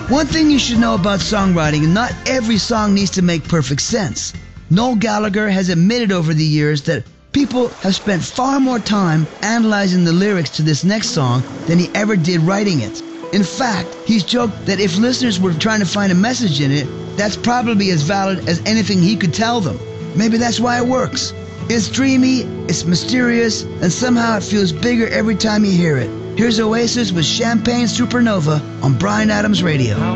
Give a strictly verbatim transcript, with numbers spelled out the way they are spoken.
One thing you should know about songwriting, not every song needs to make perfect sense. Noel Gallagher has admitted over the years that people have spent far more time analyzing the lyrics to this next song than he ever did writing it. In fact, he's joked that if listeners were trying to find a message in it, that's probably as valid as anything he could tell them. Maybe that's why it works. It's dreamy, it's mysterious, and somehow it feels bigger every time you hear it. Here's Oasis with Champagne Supernova on Bryan Adams Radio.